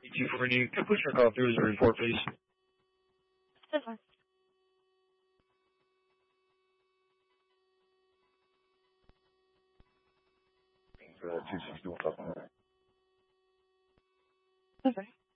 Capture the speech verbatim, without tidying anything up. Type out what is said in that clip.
two four, you can push your call through as a report, please. This one. Uh, two sixty-one. Okay.